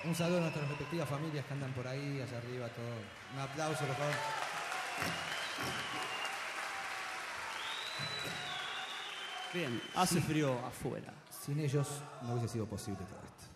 Un saludo a nuestras respectivas familias que andan por ahí, allá arriba, todo. Un aplauso, por favor. Bien, hace frío afuera. Sin ellos no hubiese sido posible todo esto.